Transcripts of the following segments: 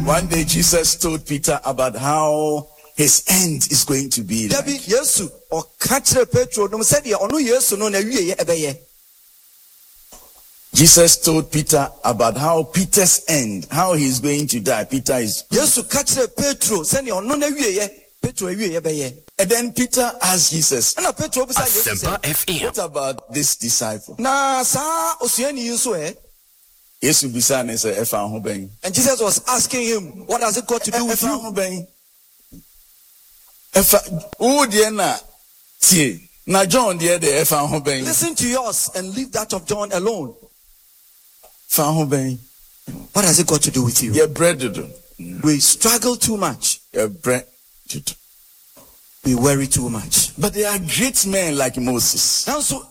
One day Jesus told Peter about how his end is going to be like. Jesus told Peter about how Peter's end, how he's going to die. Peter is. And then Peter asked Jesus, what about this disciple? And Jesus was asking him, what has it got to do with you? Listen to yours and leave that of John alone. What has it got to do with you? We struggle too much. We worry too much. But there are great men like Moses.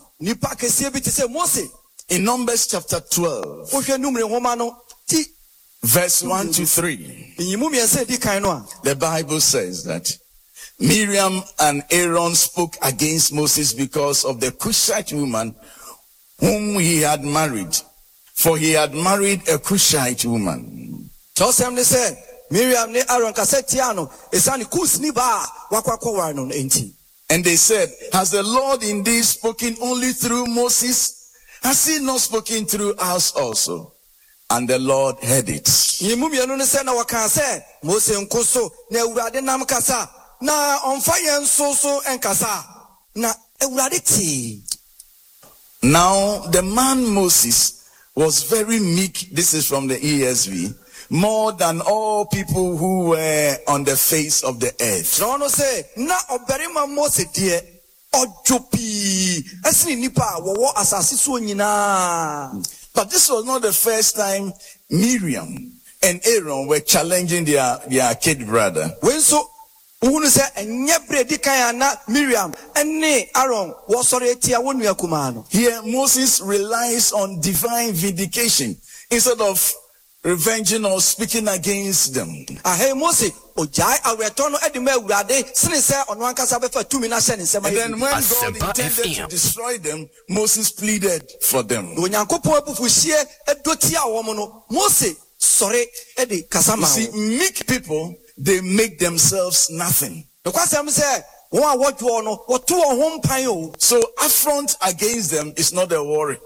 In Numbers chapter 12, verse 1 to 3, the Bible says that Miriam and Aaron spoke against Moses because of the Cushite woman whom he had married. For he had married a Cushite woman. Miriam ne Aaron kasetiano esani kusni ba wakwa and they said, has the Lord indeed spoken only through Moses? Has he not spoken through us also? And the Lord heard it. Now the man Moses was very meek. This is from the ESV. More than all people who were on the face of the earth. But this was not the first time Miriam and Aaron were challenging their kid brother. Here Moses relies on divine vindication instead of revenging or speaking against them. And then when God intended to destroy them, Moses pleaded for them. You see, meek people, they make themselves nothing. So affront against them is not a worry.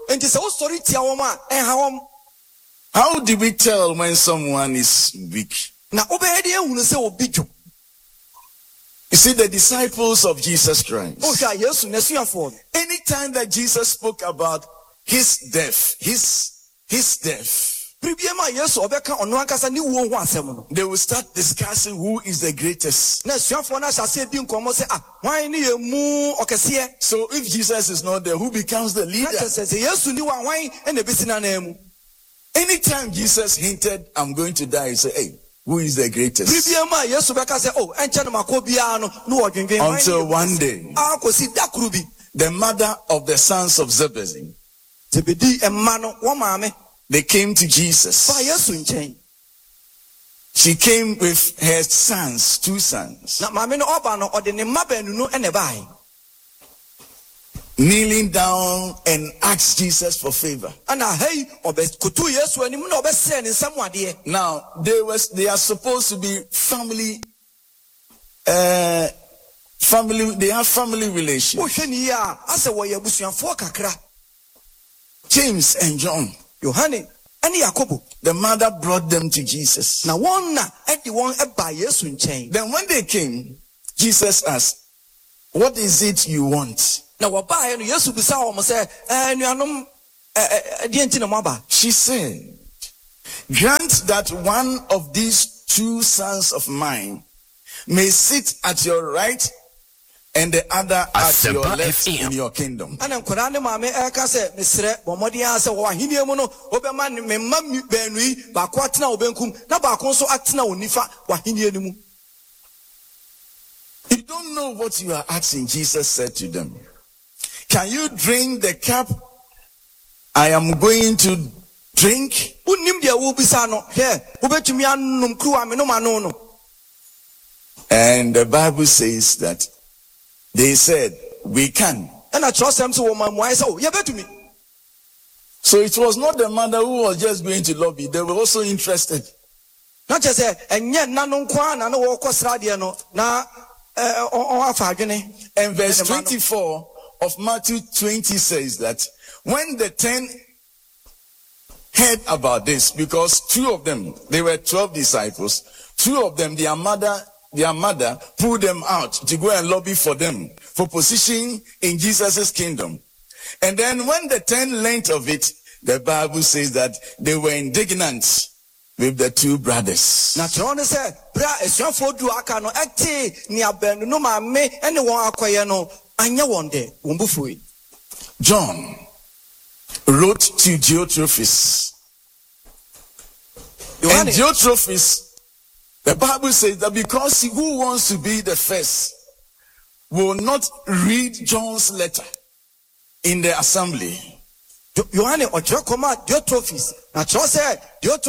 How do we tell when someone is weak? You see, the disciples of Jesus Christ, anytime that Jesus spoke about his death, they will start discussing who is the greatest. So if Jesus is not there, who becomes the leader? Anytime Jesus hinted, I'm going to die, he said, hey, who is the greatest? Until one day, the mother of the sons of Zebedee, they came to Jesus. She came with her sons, 2 sons. Kneeling down and asked Jesus for favor. Now they are supposed to be family. They have family relations. James and John, the mother brought them to Jesus. Then when they came, Jesus asked, what is it you want? She said, grant that one of these 2 sons of mine may sit at your right and the other at your left in your kingdom. You don't know what you are asking, Jesus said to them. Can you drink the cup I am going to drink? And the Bible says that they said, we can. So it was not the mother who was just going to lobby. They were also interested. Not just and yet none kwana no walk no na and verse 24 of Matthew 20 says that when the 10 heard about this, because 2 of them, they were 12 disciples, 2 of them, their mother pulled them out to go and lobby for them for position in Jesus' kingdom. And then when the 10 learned of it, the Bible says that they were indignant with the 2 brothers. John wrote to Diotrephes. And Diotrephes, the Bible says that because who wants to be the first will not read John's letter in the assembly. Yohane Diotrephes. Na